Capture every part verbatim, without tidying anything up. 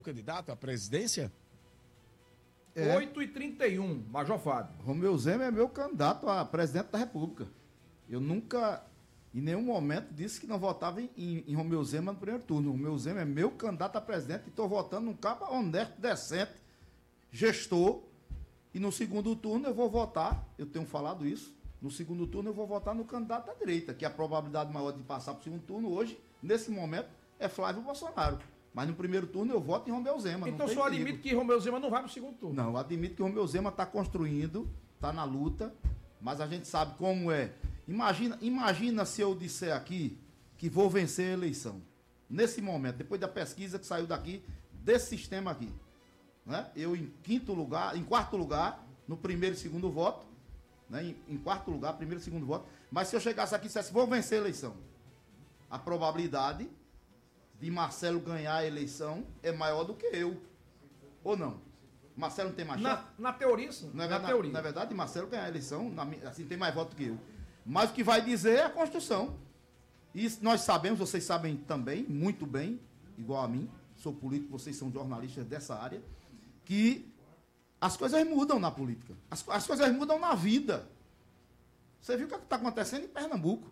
candidato à presidência? É. oito e trinta e um, Major Fábio. Romeu Zema é meu candidato a presidente da República. Eu nunca, em nenhum momento, disse que não votava em, em, em Romeu Zema no primeiro turno. Romeu Zema é meu candidato a presidente e estou votando num cabo honesto, decente, gestor. E no segundo turno eu vou votar, eu tenho falado isso, no segundo turno eu vou votar no candidato da direita, que a probabilidade maior de passar para o segundo turno hoje, nesse momento, é Flávio Bolsonaro. Mas no primeiro turno eu voto em Romeu Zema. Então só admite que Romeu Zema não vai para o segundo turno. Não, eu admito que Romeu Zema está construindo, está na luta, mas a gente sabe como é. Imagina, imagina se eu disser aqui que vou vencer a eleição. Nesse momento, depois da pesquisa que saiu daqui, desse sistema aqui. Né? Eu em quinto lugar, em quarto lugar, no primeiro e segundo voto, né? em, em quarto lugar, primeiro e segundo voto, mas se eu chegasse aqui e dissesse, vou vencer a eleição, a probabilidade de Marcelo ganhar a eleição é maior do que eu. Ou não? Marcelo não tem mais chance? Na, na teoria, sim. Não é na, verdade, teoria. Na verdade, Marcelo ganhar a eleição, na, assim, tem mais voto que eu. Mas o que vai dizer é a Constituição. E nós sabemos, vocês sabem também, muito bem, igual a mim, sou político, vocês são jornalistas dessa área, que as coisas mudam na política. As, as coisas mudam na vida. Você viu o que está acontecendo em Pernambuco?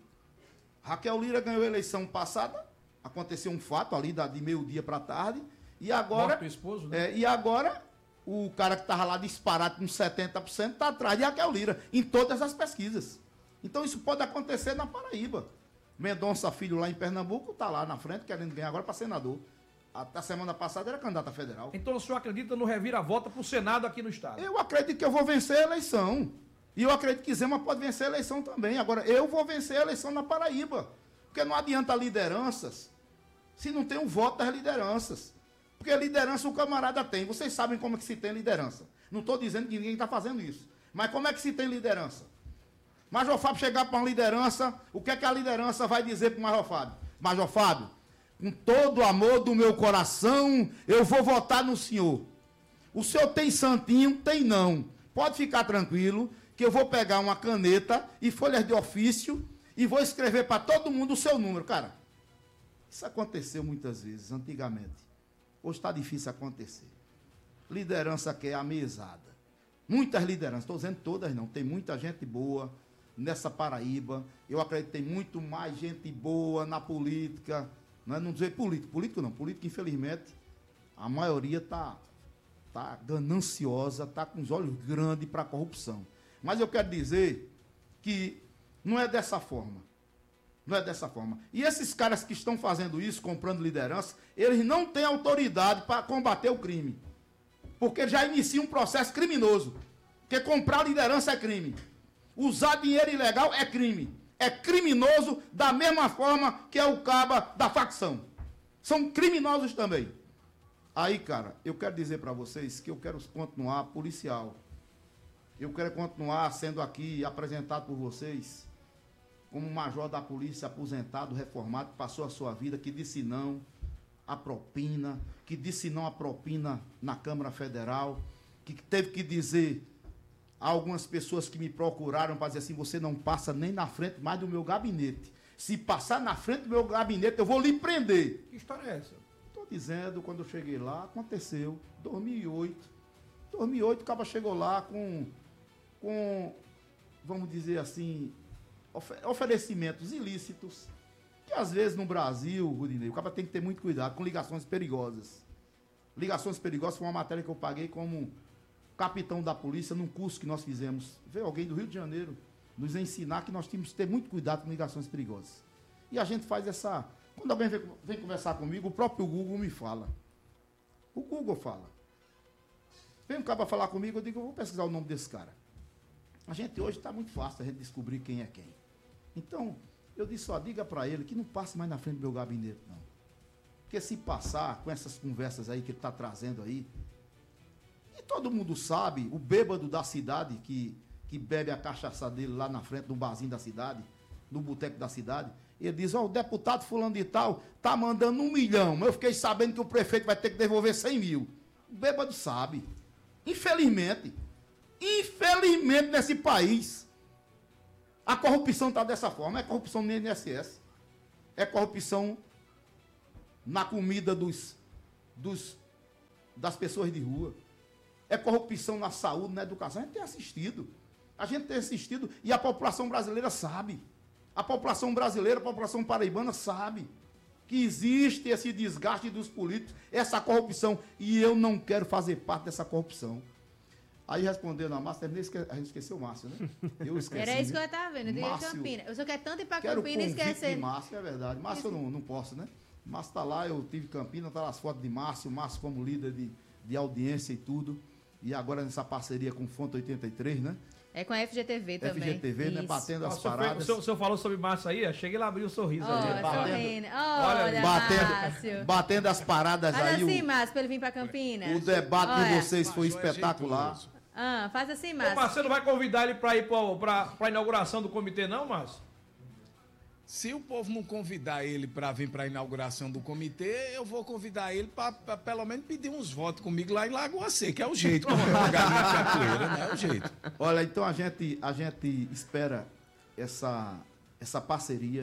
Raquel Lira ganhou a eleição passada, aconteceu um fato ali da, de meio-dia para tarde, e agora. Morto o esposo, né? É, e agora, o cara que estava lá disparado com setenta por cento está atrás de Raquel Lira, em todas as pesquisas. Então isso pode acontecer na Paraíba. Mendonça Filho, lá em Pernambuco, está lá na frente, querendo ganhar agora para senador. Até a semana passada era candidato a federal. Então o senhor acredita no revira-volta para o Senado aqui no estado? Eu acredito que eu vou vencer a eleição. E eu acredito que Zema pode vencer a eleição também. Agora, eu vou vencer a eleição na Paraíba. Porque não adianta lideranças se não tem um voto das lideranças. Porque liderança o camarada tem. Vocês sabem como é que se tem liderança. Não estou dizendo que ninguém está fazendo isso. Mas como é que se tem liderança? Major Fábio chegar para uma liderança, o que é que a liderança vai dizer para o Major Fábio? Major Fábio, com todo o amor do meu coração, eu vou votar no senhor. O senhor tem santinho? Tem não. Pode ficar tranquilo que eu vou pegar uma caneta e folhas de ofício e vou escrever para todo mundo o seu número. Cara, isso aconteceu muitas vezes, antigamente. Hoje está difícil acontecer. Liderança quer a mesada. Muitas lideranças, estou dizendo todas não, tem muita gente boa nessa Paraíba. Eu acredito que tem muito mais gente boa na política. Não é não dizer político, político não, político infelizmente, a maioria está tá gananciosa, está com os olhos grandes para a corrupção. Mas eu quero dizer que não é dessa forma. Não é dessa forma. E esses caras que estão fazendo isso, comprando liderança, eles não têm autoridade para combater o crime. Porque já inicia um processo criminoso. Porque comprar liderança é crime. Usar dinheiro ilegal é crime. É criminoso da mesma forma que é o caba da facção. São criminosos também. Aí, cara, eu quero dizer para vocês que eu quero continuar policial. Eu quero continuar sendo aqui apresentado por vocês como major da polícia aposentado, reformado, que passou a sua vida, que disse não à propina, que disse não à propina na Câmara Federal, que teve que dizer a algumas pessoas que me procuraram para dizer assim, você não passa nem na frente mais do meu gabinete. Se passar na frente do meu gabinete, eu vou lhe prender. Que história é essa? Estou dizendo, quando eu cheguei lá, aconteceu, dois mil e oito. dois mil e oito, o cara chegou lá com, com vamos dizer assim, oferecimentos ilícitos, que às vezes no Brasil, Rudinei, o cara tem que ter muito cuidado com ligações perigosas. Ligações perigosas foi uma matéria que eu paguei como capitão da polícia num curso que nós fizemos. Veio alguém do Rio de Janeiro nos ensinar que nós tínhamos que ter muito cuidado com ligações perigosas. E a gente faz essa... Quando alguém vem, vem conversar comigo, o próprio Google me fala. O Google fala. Vem um cara falar comigo, eu digo, eu vou pesquisar o nome desse cara. A gente hoje está muito fácil a gente descobrir quem é quem. Então, eu disse, ó, diga para ele que não passe mais na frente do meu gabinete, não. Porque se passar com essas conversas aí que ele está trazendo aí, e todo mundo sabe, o bêbado da cidade, que, que bebe a cachaça dele lá na frente, no barzinho da cidade, no boteco da cidade, ele diz, ó, o deputado fulano de tal tá mandando um milhão, mas eu fiquei sabendo que o prefeito vai ter que devolver cem mil. O bêbado sabe. Infelizmente, infelizmente nesse país, a corrupção está dessa forma. É corrupção no I N S S, é corrupção na comida dos, dos das pessoas de rua. É corrupção na saúde, na educação. A gente tem assistido. A gente tem assistido e a população brasileira sabe. A população brasileira, a população paraibana sabe que existe esse desgaste dos políticos, essa corrupção. E eu não quero fazer parte dessa corrupção. Aí respondendo a Márcia, a gente esqueceu o Márcio, né? Eu esqueci. Era isso que eu estava vendo, de Campina. Eu só quero tanto ir para Campina e esquecer. Márcio, é verdade. Márcio eu não, não posso, né? Márcio está lá, eu tive Campina, tá lá as fotos de Márcio, Márcio como líder de, de audiência e tudo. E agora nessa parceria com Fonte oitenta e três, né? É com a F G T V também. F G T V, isso. né? Batendo as o paradas. O senhor, o senhor falou sobre Márcio aí, cheguei lá abrir o sorriso. Oh, ali, batendo, olha, olha batendo, Márcio. batendo as paradas Faz aí. assim, o, Márcio, para ele vir para Campinas. O debate olha. de vocês foi espetacular. Ah, faz assim, Ô, Márcio. Márcio, você não vai convidar ele para ir para a inauguração do comitê, não, Márcio? Se o povo não convidar ele para vir para a inauguração do comitê, eu vou convidar ele para pelo menos pedir uns votos comigo lá em Lagoa Seca, que é o jeito, como é uma galinha capoeira, né? É o jeito. Olha, então a gente, a gente espera essa, essa parceria.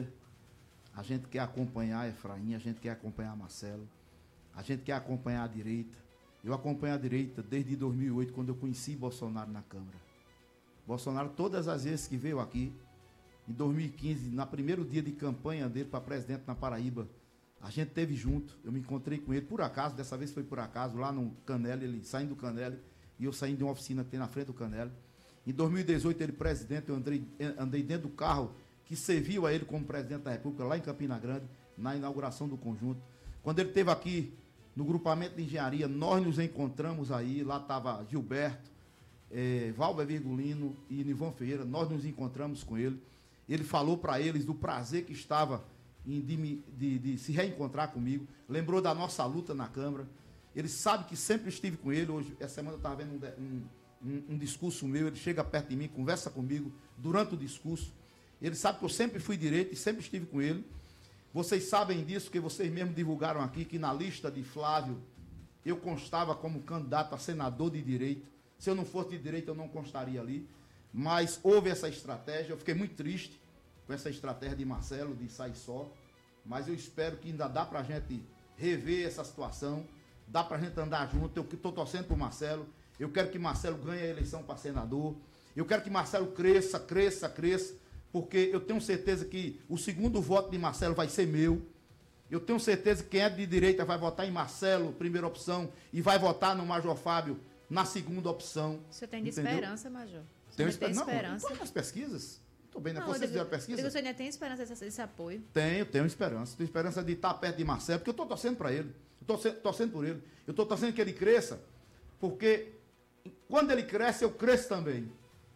A gente quer acompanhar a Efraim, a gente quer acompanhar Marcelo, a gente quer acompanhar a direita. Eu acompanho a direita desde dois mil e oito, quando eu conheci Bolsonaro na Câmara. Bolsonaro, todas as vezes que veio aqui, em dois mil e quinze, no primeiro dia de campanha dele para presidente na Paraíba, a gente esteve junto, eu me encontrei com ele, por acaso, dessa vez foi por acaso, lá no Canelli, ele saindo do Canelli, e eu saindo de uma oficina que tem na frente do Canelli. Em dois mil e dezoito, ele presidente, eu andei, andei dentro do carro que serviu a ele como presidente da República, lá em Campina Grande, na inauguração do conjunto. Quando ele esteve aqui, no grupamento de engenharia, nós nos encontramos aí, lá estava Gilberto, eh, Valber Virgulino e Nivon Ferreira, nós nos encontramos com ele. Ele falou para eles do prazer que estava em de, de, de se reencontrar comigo, lembrou da nossa luta na Câmara. Ele sabe que sempre estive com ele. Hoje, essa semana eu estava vendo um, um, um discurso meu, ele chega perto de mim, conversa comigo durante o discurso. Ele sabe que eu sempre fui direito e sempre estive com ele. Vocês sabem disso, porque vocês mesmos divulgaram aqui que na lista de Flávio eu constava como candidato a senador de direito. Se eu não fosse de direito, eu não constaria ali. Mas houve essa estratégia, eu fiquei muito triste com essa estratégia de Marcelo, de sair só, mas eu espero que ainda dá para a gente rever essa situação, dá para a gente andar junto. Eu estou torcendo para o Marcelo, eu quero que Marcelo ganhe a eleição para senador, eu quero que Marcelo cresça, cresça, cresça, porque eu tenho certeza que o segundo voto de Marcelo vai ser meu, eu tenho certeza que quem é de direita vai votar em Marcelo, primeira opção, e vai votar no Major Fábio na segunda opção. O senhor tem de entendeu? Esperança, Major? Tenho esper... não, esperança. Não, nas pesquisas. Estou bem, né? Não, Vocês digo, fizeram pesquisa? Digo, o senhor ainda tem esperança desse, desse apoio? Tenho, tenho esperança. Tenho esperança de estar perto de Marcelo, porque eu estou torcendo para ele. Eu estou torcendo por ele. Eu estou torcendo que ele cresça, porque quando ele cresce, eu cresço também.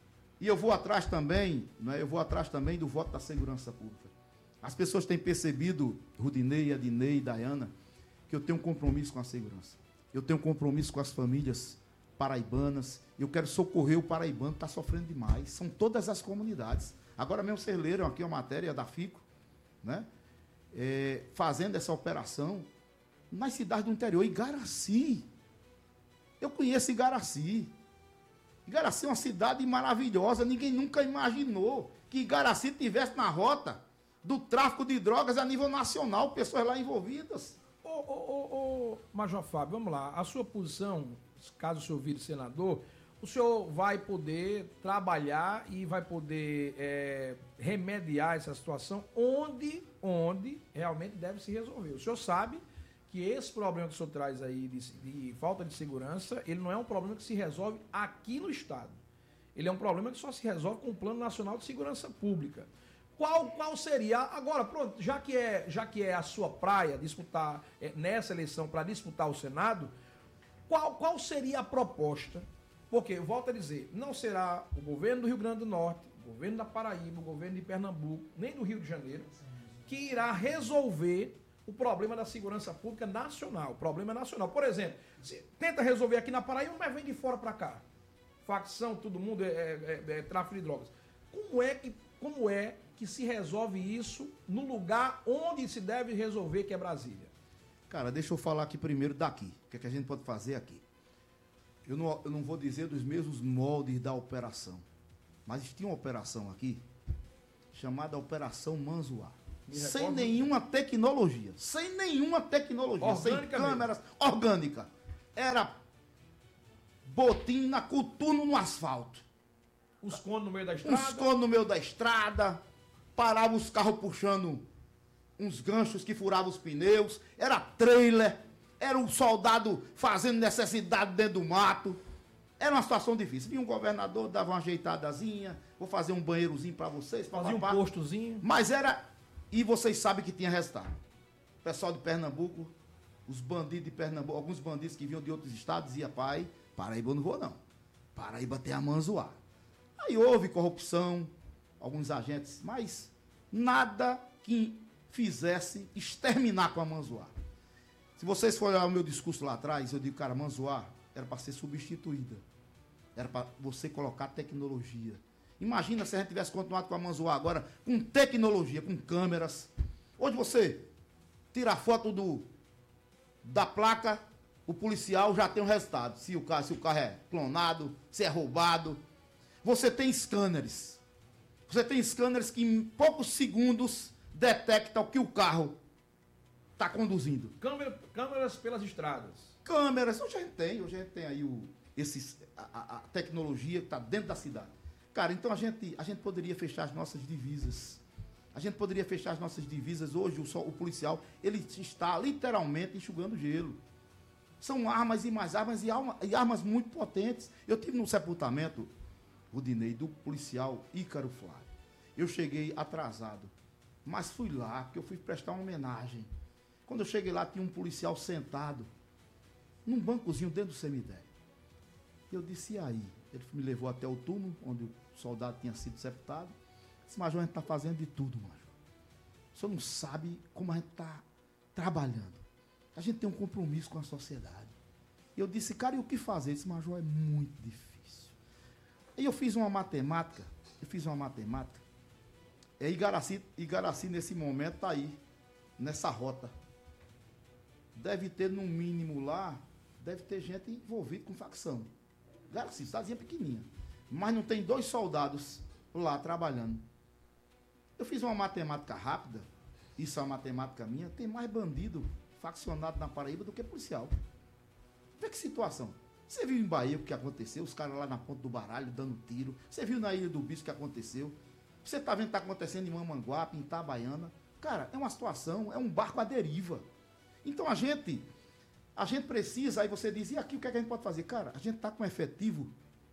E eu vou atrás também, né? Eu vou atrás também do voto da segurança pública. As pessoas têm percebido, Rudinei, Adinei e Dayana, que eu tenho um compromisso com a segurança. Eu tenho um compromisso com as famílias paraibanas. Eu quero socorrer o paraibano que está sofrendo demais. São todas as comunidades. Agora mesmo vocês leram aqui uma matéria da FICO, né? É, fazendo essa operação nas cidades do interior. Igaraci. Eu conheço Igaraci. Igaraci é uma cidade maravilhosa. Ninguém nunca imaginou que Igaraci estivesse na rota do tráfico de drogas a nível nacional, pessoas lá envolvidas. Ô, ô, ô, ô, Major Fábio, vamos lá. A sua posição, caso o senhor vire senador, o senhor vai poder trabalhar e vai poder é, remediar essa situação onde, onde realmente deve se resolver. O senhor sabe que esse problema que o senhor traz aí de, de falta de segurança, ele não é um problema que se resolve aqui no Estado. Ele é um problema que só se resolve com o Plano Nacional de Segurança Pública. Qual, qual seria, agora, pronto, já que é, já que é a sua praia disputar é, nessa eleição para disputar o Senado, qual, qual seria a proposta? Porque, eu volto a dizer, não será o governo do Rio Grande do Norte, o governo da Paraíba, o governo de Pernambuco, nem do Rio de Janeiro, que irá resolver o problema da segurança pública nacional, o problema nacional. Por exemplo, se tenta resolver aqui na Paraíba, mas vem de fora para cá. Facção, todo mundo é, é, é, é tráfico de drogas. Como é que, como é que se resolve isso no lugar onde se deve resolver, que é Brasília? Cara, deixa eu falar aqui primeiro daqui. O que, é que a gente pode fazer aqui? Eu não, eu não vou dizer dos mesmos moldes da operação, mas tinha uma operação aqui chamada Operação Manzoá. Sem nenhuma tecnologia. Sem nenhuma tecnologia. Orgânica sem câmeras. Mesmo. Orgânica. era botina, coturno no asfalto. Os cones no meio da estrada? Os cones no meio da estrada, parava os carros puxando uns ganchos que furavam os pneus, era trailer, era um soldado fazendo necessidade dentro do mato. Era uma situação difícil. Vinha um governador, dava uma ajeitadazinha, vou fazer um banheirozinho para vocês. Fazia um postozinho. Mas era... E vocês sabem que tinha resultado. O pessoal de Pernambuco, os bandidos de Pernambuco, alguns bandidos que vinham de outros estados, diziam, pai, Paraíba eu não vou não. Paraíba tem a Manzoá. Aí houve corrupção, alguns agentes, mas nada que fizesse exterminar com a Manzoá. Se vocês forem olhar o meu discurso lá atrás, eu digo, cara, Manzoá era para ser substituída. Era para você colocar tecnologia. Imagina se a gente tivesse continuado com a Manzoá agora, com tecnologia, com câmeras. Hoje você tira a foto do, da placa, o policial já tem um resultado. Se o carro, se o carro é clonado, se é roubado. Você tem scanners. Você tem scanners que em poucos segundos detectam que o carro está conduzindo. Câmera, câmeras pelas estradas. Câmeras, hoje a gente tem, hoje a gente tem aí o, esses, a, a tecnologia que está dentro da cidade. Cara, então a gente, a gente poderia fechar as nossas divisas. A gente poderia fechar as nossas divisas. Hoje o, o policial, ele está literalmente enxugando gelo. São armas e mais armas e, alma, e armas muito potentes. Eu tive no sepultamento, Rudinei, do policial Ícaro Flávio. Eu cheguei atrasado, mas fui lá, porque eu fui prestar uma homenagem. Quando eu cheguei lá, tinha um policial sentado num bancozinho dentro do cemitério. Eu disse, e aí? Ele me levou até o túmulo, onde o soldado tinha sido sepultado. Disse, Major, a gente está fazendo de tudo, Major. O senhor não sabe como a gente está trabalhando. A gente tem um compromisso com a sociedade. E eu disse, cara, e o que fazer? Ele disse, Major, é muito difícil. Aí eu fiz uma matemática, eu fiz uma matemática. É, Igaraci, Igaraci, nesse momento, está aí, nessa rota. Deve ter, no mínimo lá, deve ter gente envolvida com facção. Igaraci, cidadezinha pequenininha. Mas não tem dois soldados lá trabalhando. Eu fiz uma matemática rápida, isso é uma matemática minha, tem mais bandido faccionado na Paraíba do que policial. Vê que situação. Você viu em Bahia o que aconteceu, os caras lá na ponta do baralho dando tiro. Você viu na Ilha do Bispo o que aconteceu. Você está vendo o que está acontecendo em Mamanguape, em Itabaiana. Cara, é uma situação, é um barco à deriva. Então a gente, a gente precisa, aí você diz, e aqui o que, é que a gente pode fazer? Cara, a gente está com um efetivo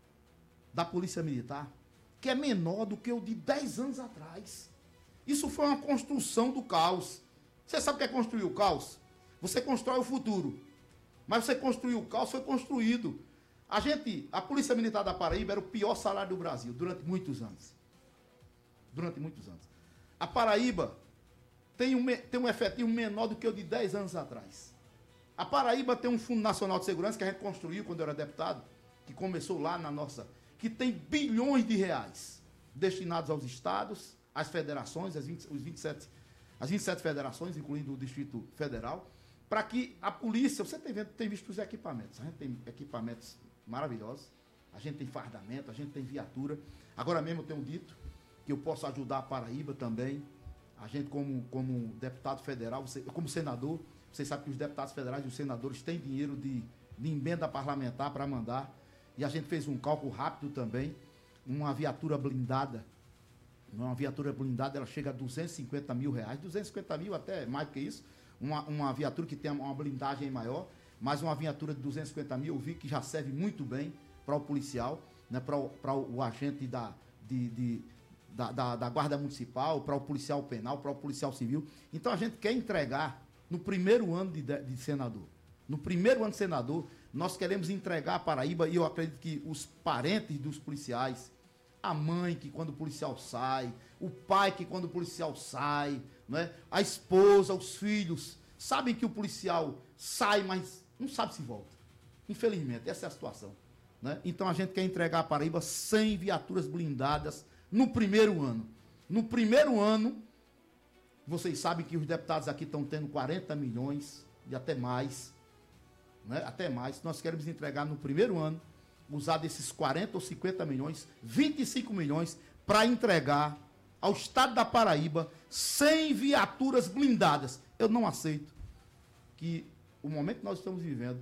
da Polícia Militar que é menor do que o de dez anos atrás. Isso foi uma construção do caos. Você sabe o que é construir o caos? Você constrói o futuro. Mas você construiu o caos, foi construído. A gente, a Polícia Militar da Paraíba era o pior salário do Brasil durante muitos anos. Durante muitos anos. A Paraíba tem um, tem um efetivo menor do que o de dez anos atrás. A Paraíba tem um Fundo Nacional de Segurança que a gente construiu quando eu era deputado, que começou lá na nossa, que tem bilhões de reais destinados aos estados, às federações, às vinte, os vinte e sete, as vinte e sete federações, incluindo o Distrito Federal, para que a polícia, você tem, tem visto os equipamentos, a gente tem equipamentos maravilhosos, a gente tem fardamento, a gente tem viatura. Agora mesmo eu tenho dito que eu posso ajudar a Paraíba também. A gente, como, como deputado federal, você, como senador, vocês sabem que os deputados federais e os senadores têm dinheiro de, de emenda parlamentar para mandar. E a gente fez um cálculo rápido também. Uma viatura blindada, uma viatura blindada, ela chega a duzentos e cinquenta mil reais, duzentos e cinquenta mil até mais do que isso. Uma, uma viatura que tem uma blindagem maior, mas uma viatura de duzentos e cinquenta mil, eu vi que já serve muito bem para o policial, né, para o, para o agente da... De, de, Da, da, da Guarda Municipal, para o policial penal, para o policial civil. Então a gente quer entregar no primeiro ano de, de senador. No primeiro ano de senador, nós queremos entregar a Paraíba, e eu acredito que os parentes dos policiais, a mãe que quando o policial sai, o pai que quando o policial sai, né, a esposa, os filhos, sabem que o policial sai, mas não sabe se volta. Infelizmente, essa é a situação. Né? Então a gente quer entregar a Paraíba cem viaturas blindadas no primeiro ano. No primeiro ano, vocês sabem que os deputados aqui estão tendo quarenta milhões e até mais, né? Até mais. Nós queremos entregar no primeiro ano, usar desses quarenta ou cinquenta milhões, vinte e cinco milhões, para entregar ao estado da Paraíba cem viaturas blindadas. Eu não aceito que o momento que nós estamos vivendo,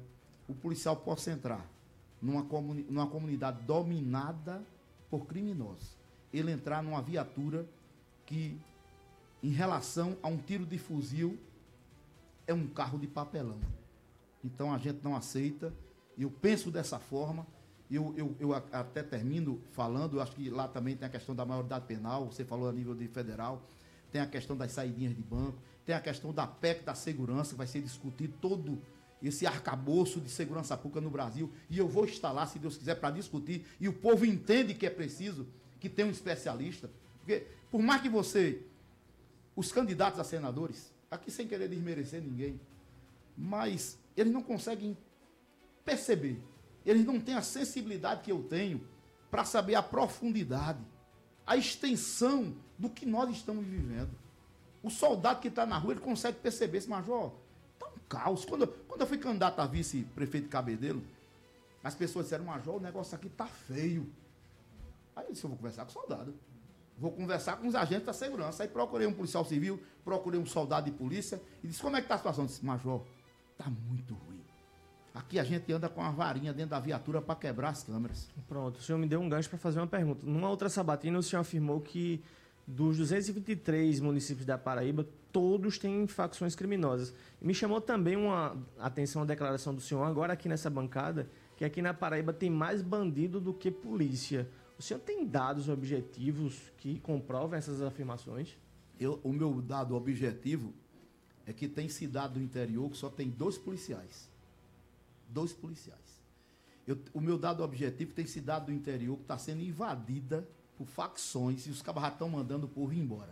o policial possa entrar numa, comuni numa comunidade dominada por criminosos. Ele entrar numa viatura que, em relação a um tiro de fuzil, é um carro de papelão. Então a gente não aceita. Eu penso dessa forma. Eu, eu, eu até termino falando, eu acho que lá também tem a questão da maioridade penal, você falou a nível de federal, tem a questão das saidinhas de banco, tem a questão da P E C da segurança, que vai ser discutido todo esse arcabouço de segurança pública no Brasil, e eu vou estar lá, se Deus quiser, para discutir, e o povo entende que é preciso que tenha um especialista, porque por mais que você, os candidatos a senadores, aqui sem querer desmerecer ninguém, mas eles não conseguem perceber, eles não têm a sensibilidade que eu tenho para saber a profundidade, a extensão do que nós estamos vivendo. O soldado que está na rua, ele consegue perceber esse major. Está um caos. Quando eu, quando eu fui candidato a vice-prefeito de Cabedelo, as pessoas disseram, major, o negócio aqui está feio. Aí eu disse, eu vou conversar com o soldado. Vou conversar com os agentes da segurança. Aí procurei um policial civil, procurei um soldado de polícia e disse, como é que está a situação? Eu disse, major, está muito ruim. Aqui a gente anda com uma varinha dentro da viatura para quebrar as câmeras. Pronto, o senhor me deu um gancho para fazer uma pergunta. Numa outra sabatina, o senhor afirmou que dos duzentos e vinte e três municípios da Paraíba, todos têm facções criminosas. Me chamou também uma atenção a declaração do senhor, agora aqui nessa bancada, que aqui na Paraíba tem mais bandido do que polícia. O senhor tem dados objetivos que comprovam essas afirmações? Eu, o meu dado objetivo é que tem cidade do interior que só tem dois policiais. Dois policiais. Eu, o meu dado objetivo tem cidade do interior que está sendo invadida por facções e os cabas estão mandando o povo ir embora.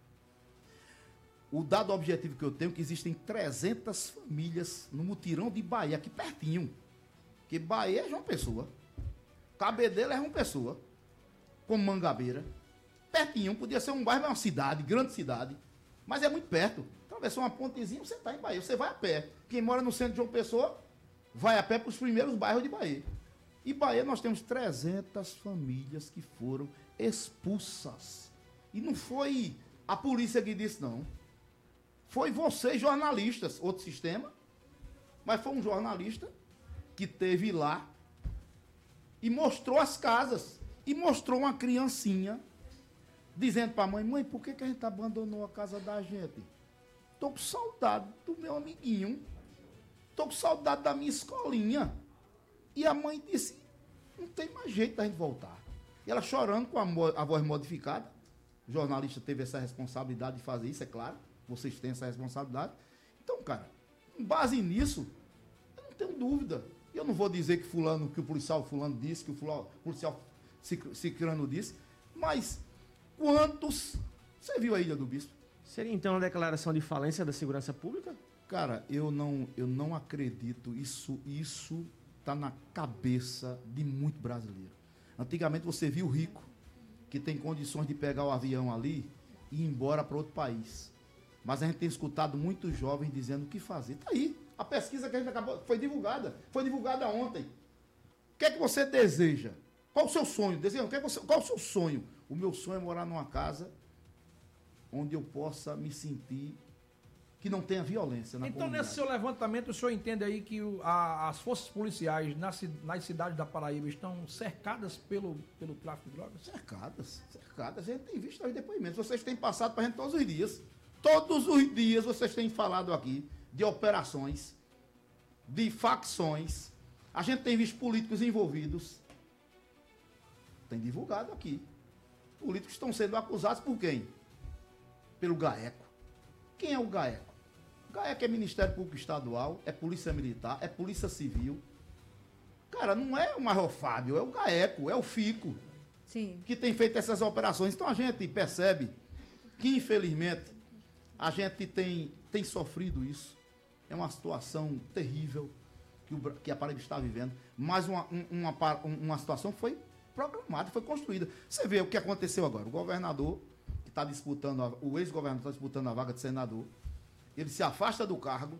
O dado objetivo que eu tenho é que existem trezentas famílias no mutirão de Bahia, aqui pertinho. Porque Bahia é João Pessoa. Cabedelo é João Pessoa. Como Mangabeira. Pertinho, podia ser um bairro, é uma cidade, grande cidade. Mas é muito perto. Atravessou uma pontezinha, você está em Bahia. Você vai a pé. Quem mora no centro de João Pessoa vai a pé para os primeiros bairros de Bahia. E Bahia nós temos trezentas famílias que foram expulsas. E não foi a polícia que disse, não. Foi vocês, jornalistas, outro sistema, mas foi um jornalista que teve lá e mostrou as casas. E mostrou uma criancinha dizendo para a mãe, mãe, por que, que a gente abandonou a casa da gente? Estou com saudade do meu amiguinho. Estou com saudade da minha escolinha. E a mãe disse, não tem mais jeito da gente voltar. E ela chorando com a, a voz modificada. O jornalista teve essa responsabilidade de fazer isso, é claro. Vocês têm essa responsabilidade. Então, cara, com base nisso, eu não tenho dúvida. Eu não vou dizer que fulano, que o policial fulano disse, que o fulano, policial cicrano disse, mas quantos... Você viu a Ilha do Bispo? Seria então uma declaração de falência da segurança pública? Cara, eu não, eu não acredito. Isso isso está na cabeça de muito brasileiro. Antigamente você viu o rico, que tem condições de pegar o avião ali e ir embora para outro país. Mas a gente tem escutado muitos jovens dizendo o que fazer. Está aí. A pesquisa que a gente acabou foi divulgada. Foi divulgada ontem. O que é que você deseja? Qual o seu sonho? Deseja, o que é que você, qual o seu sonho? O meu sonho é morar numa casa onde eu possa me sentir que não tenha violência na então, comunidade. nesse seu levantamento, o senhor entende aí que o, a, as forças policiais nas, nas cidades da Paraíba estão cercadas pelo, pelo tráfico de drogas? Cercadas, cercadas. A gente tem visto os depoimentos. Vocês têm passado para a gente todos os dias. Todos os dias vocês têm falado aqui de operações, de facções. A gente tem visto políticos envolvidos. Tem divulgado aqui. Políticos estão sendo acusados por quem? Pelo GAECO. Quem é o GAECO? O GAECO é Ministério Público Estadual, é Polícia Militar, é Polícia Civil. Cara, não é o Major Fábio, é o GAECO, é o FICO. Sim. Que tem feito essas operações. Então a gente percebe que, infelizmente, a gente tem, tem sofrido isso. É uma situação terrível que, o, que a Paraíba está vivendo. Mas uma, uma, uma, uma situação foi programada, foi construída. Você vê o que aconteceu agora. O governador, que está disputando, a, o ex-governador está disputando a vaga de senador, ele se afasta do cargo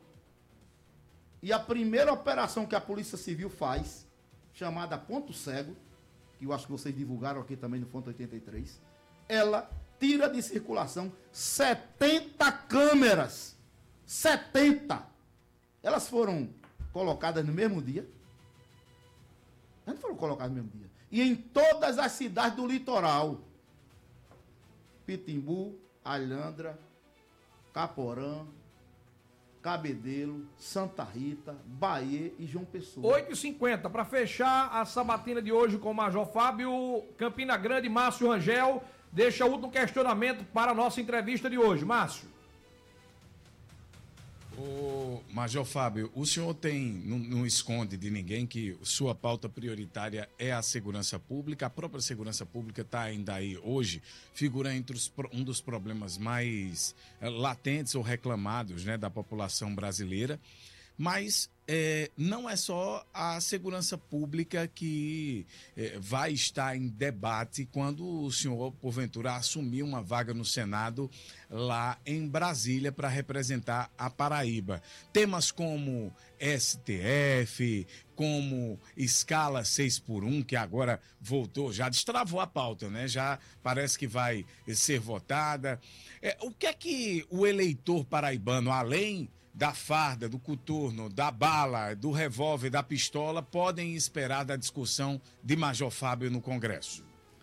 e a primeira operação que a Polícia Civil faz, chamada Ponto Cego, que eu acho que vocês divulgaram aqui também no Fonte oitenta e três, ela tira de circulação setenta câmeras. setenta! Elas foram colocadas no mesmo dia. Não foram colocadas no mesmo dia. E em todas as cidades do litoral. Pitimbu, Alhandra, Caporã, Cabedelo, Santa Rita, Bahia e João Pessoa. oito e cinquenta, para fechar a sabatina de hoje com o Major Fábio, Campina Grande, Márcio Rangel, deixa o último questionamento para a nossa entrevista de hoje. Márcio. Ô, Major Fábio, o senhor tem, não, não esconde de ninguém que sua pauta prioritária é a segurança pública. A própria segurança pública está ainda aí hoje, figura entre os, um dos problemas mais é, latentes ou reclamados, né, da população brasileira. Mas é, não é só a segurança pública que é, vai estar em debate quando o senhor, porventura, assumir uma vaga no Senado lá em Brasília para representar a Paraíba. Temas como S T F, como escala seis por um, que agora voltou, já destravou a pauta, né? Já parece que vai ser votada. É, o que é que o eleitor paraibano, além da farda, do coturno, da bala, do revólver, da pistola, podem esperar da discussão de Major Fábio no Congresso?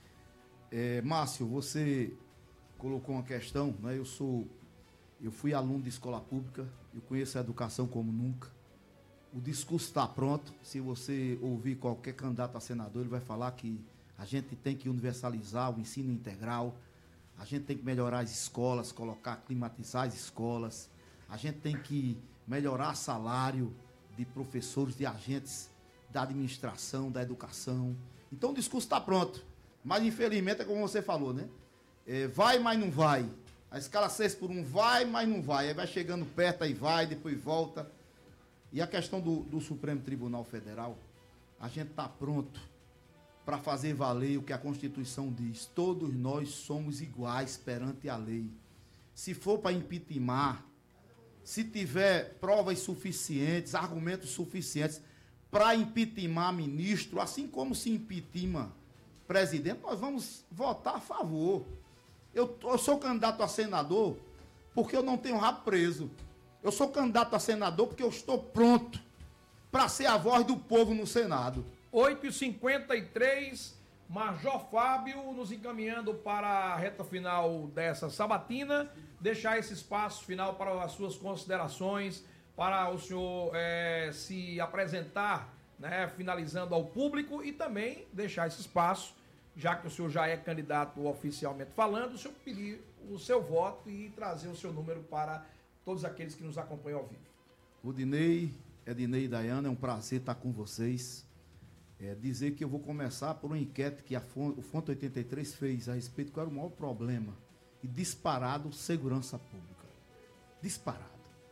É, Márcio, você colocou uma questão, né? Eu sou, eu fui aluno de escola pública, eu conheço a educação como nunca. O discurso está pronto. Se você ouvir qualquer candidato a senador, ele vai falar que a gente tem que universalizar o ensino integral, a gente tem que melhorar as escolas, colocar, climatizar as escolas. A gente tem que melhorar salário de professores, de agentes da administração, da educação. Então o discurso está pronto. Mas, infelizmente, é como você falou, né? É, vai, mas não vai. A escala seis por um vai, mas não vai. Aí vai chegando perto, aí vai, depois volta. E a questão do, do Supremo Tribunal Federal, a gente está pronto para fazer valer o que a Constituição diz. Todos nós somos iguais perante a lei. Se for para impeachmentar, se tiver provas suficientes, argumentos suficientes para impeachmentar ministro, assim como se impeachment presidente, nós vamos votar a favor. Eu, eu sou candidato a senador porque eu não tenho rabo preso. Eu sou candidato a senador porque eu estou pronto para ser a voz do povo no Senado. oito e cinquenta e três, Major Fábio nos encaminhando para a reta final dessa sabatina. Deixar esse espaço final para as suas considerações, para o senhor é, se apresentar, né, finalizando ao público, e também deixar esse espaço, já que o senhor já é candidato oficialmente falando, o senhor pedir o seu voto e trazer o seu número para todos aqueles que nos acompanham ao vivo. Rudinei, Ednei e Dayana, é um prazer estar com vocês. É, dizer que eu vou começar por uma enquete que a Fonte, o Fonte oitenta e três fez a respeito de qual era o maior problema. E disparado, segurança pública. Disparado.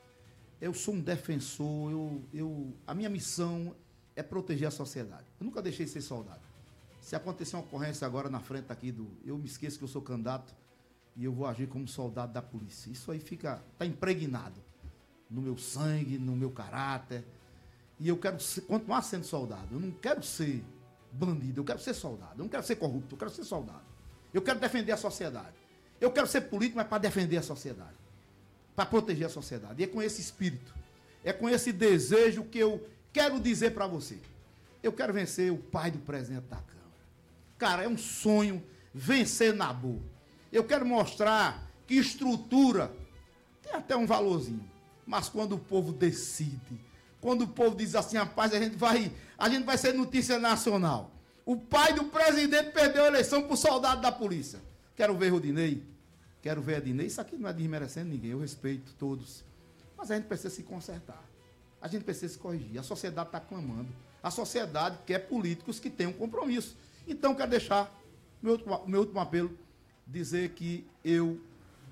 Eu sou um defensor, eu, eu, a minha missão é proteger a sociedade. Eu nunca deixei de ser soldado. Se acontecer uma ocorrência agora na frente aqui do... Eu me esqueço que eu sou candidato e eu vou agir como soldado da polícia. Isso aí fica... Está impregnado no meu sangue, no meu caráter. E eu quero ser, continuar sendo soldado. Eu não quero ser bandido, eu quero ser soldado. Eu não quero ser corrupto, eu quero ser soldado. Eu quero defender a sociedade. Eu quero ser político, mas para defender a sociedade. Para proteger a sociedade. E é com esse espírito, é com esse desejo que eu quero dizer para você. Eu quero vencer o pai do presidente da Câmara. Cara, é um sonho vencer Nabu. Eu quero mostrar que estrutura tem até um valorzinho. Mas quando o povo decide, quando o povo diz assim, rapaz, a gente vai, a gente vai ser notícia nacional. O pai do presidente perdeu a eleição para o soldado da polícia. Quero ver Rudinei, quero ver Ednei. Isso aqui não é desmerecendo ninguém, eu respeito todos. Mas a gente precisa se consertar. A gente precisa se corrigir. A sociedade está clamando. A sociedade quer políticos que tenham compromisso. Então, quero deixar meu último, meu último apelo, dizer que eu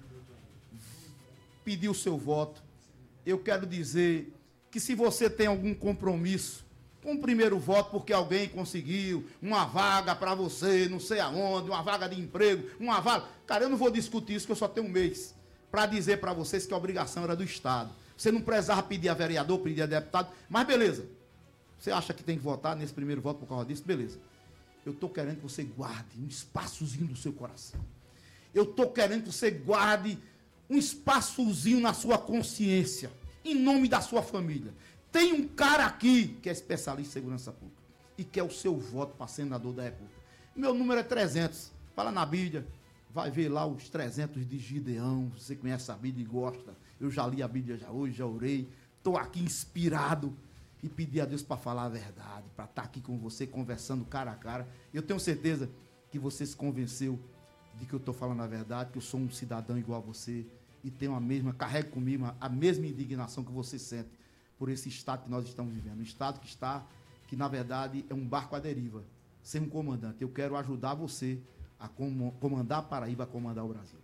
pedi o seu voto. Eu quero dizer que se você tem algum compromisso com o primeiro voto, porque alguém conseguiu uma vaga para você, não sei aonde, uma vaga de emprego, uma vaga... Cara, eu não vou discutir isso, que eu só tenho um mês para dizer para vocês que a obrigação era do Estado. Você não precisava pedir a vereador, pedir a deputado, mas beleza. Você acha que tem que votar nesse primeiro voto por causa disso? Beleza. Eu estou querendo que você guarde um espaçozinho do seu coração. Eu estou querendo que você guarde um espaçozinho na sua consciência, em nome da sua família. tem um cara aqui que é especialista em segurança pública e quer o seu voto para senador da República. Meu número é trezentos. Fala na Bíblia, vai ver lá os trezentos de Gideão. Você conhece a Bíblia e gosta. Eu já li a Bíblia já hoje, já orei. Estou aqui inspirado e pedi a Deus para falar a verdade, para estar aqui com você, conversando cara a cara. Eu tenho certeza que você se convenceu de que eu estou falando a verdade, que eu sou um cidadão igual a você e tenho a mesma, carrego comigo a mesma indignação que você sente por esse estado que nós estamos vivendo. Um estado que está, que na verdade é um barco à deriva, sem um comandante. Eu quero ajudar você a comandar a Paraíba, a comandar o Brasil.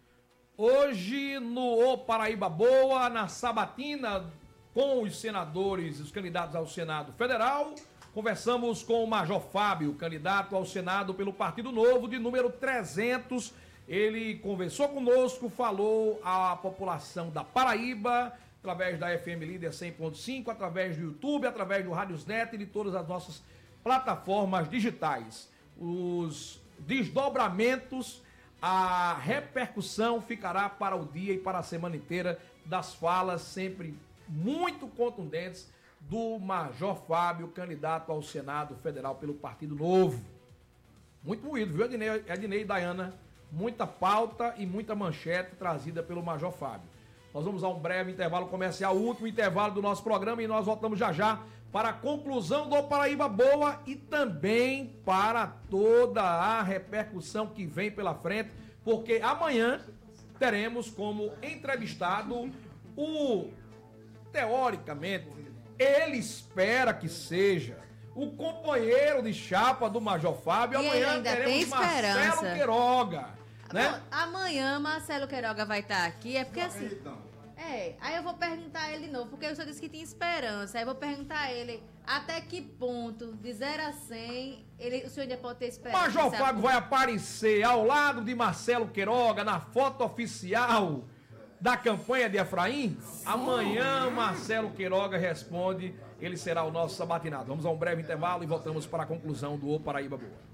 Hoje, no O Paraíba Boa, na sabatina, com os senadores, os candidatos ao Senado Federal, conversamos com o Major Fábio, candidato ao Senado pelo Partido Novo, de número trezentos. Ele conversou conosco, falou à população da Paraíba, através da F M Líder cem ponto cinco, através do YouTube, através do Radiosnet e de todas as nossas plataformas digitais. Os desdobramentos, a repercussão ficará para o dia e para a semana inteira das falas sempre muito contundentes do Major Fábio, candidato ao Senado Federal pelo Partido Novo. Muito moído, viu, Ednei, Ednei e Dayana? Muita pauta e muita manchete trazida pelo Major Fábio. Nós vamos a um breve intervalo comercial, o último intervalo do nosso programa, e nós voltamos já já para a conclusão do Paraíba Boa e também para toda a repercussão que vem pela frente, porque amanhã teremos como entrevistado o, teoricamente, ele espera que seja o companheiro de chapa do Major Fábio. E amanhã teremos Marcelo Queiroga. Né? Bom, amanhã Marcelo Queiroga vai estar aqui, é porque assim... É, aí eu vou perguntar a ele de novo, porque o senhor disse que tinha esperança. Aí eu vou perguntar a ele até que ponto, de zero a cem, ele, o senhor ainda pode ter esperança. Major Fábio vai aparecer ao lado de Marcelo Queiroga na foto oficial da campanha de Efraim. Amanhã Marcelo Queiroga responde, ele será o nosso sabatinado. Vamos a um breve intervalo e voltamos para a conclusão do O Paraíba Boa.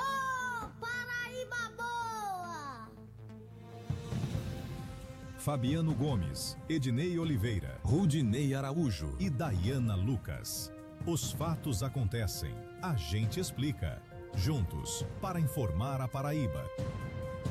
Fabiano Gomes, Ednei Oliveira, Rudinei Araújo e Dayana Lucas. Os fatos acontecem, a gente explica. Juntos, para informar a Paraíba.